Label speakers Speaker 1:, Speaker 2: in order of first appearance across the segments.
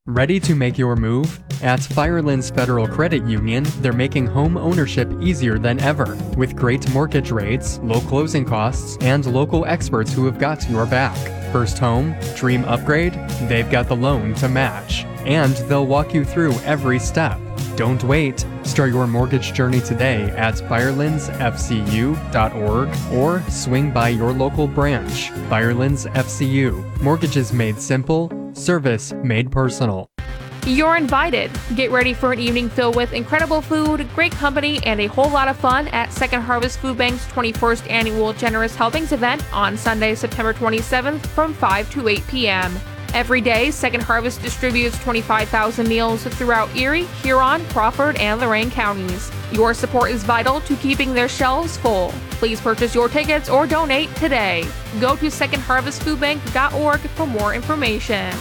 Speaker 1: Ready to make your move? At Firelands Federal Credit Union, they're making home ownership easier than ever, with great mortgage rates, low closing costs, and local experts who have got your back. First home? Dream upgrade? They've got the loan to match. And they'll walk you through every step. Don't wait. Start your mortgage journey today at firelandsfcu.org or swing by your local branch. Firelands FCU. Mortgages made simple, service made personal.
Speaker 2: You're invited. Get ready for an evening filled with incredible food, great company, and a whole lot of fun at Second Harvest Food Bank's 21st Annual Generous Helpings event on Sunday, September 27th from 5 to 8 p.m. Every day, Second Harvest distributes 25,000 meals throughout Erie, Huron, Crawford, and Lorain counties. Your support is vital to keeping their shelves full. Please purchase your tickets or donate today. Go to secondharvestfoodbank.org for more information.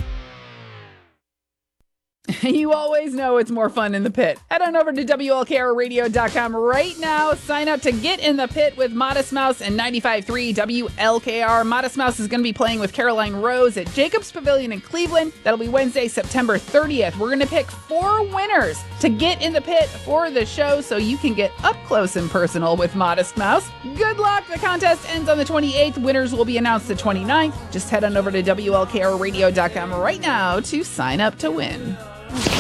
Speaker 3: You always know it's more fun in the pit. Head on over to WLKRradio.com right now. Sign up to get in the pit with Modest Mouse and 95.3 WLKR. Modest Mouse is going to be playing with Caroline Rose at Jacobs Pavilion in Cleveland. That'll be Wednesday, September 30th. We're going to pick 4 winners to get in the pit for the show so you can get up close and personal with Modest Mouse. Good luck. The contest ends on the 28th. Winners will be announced the 29th. Just head on over to WLKRradio.com right now to sign up to win.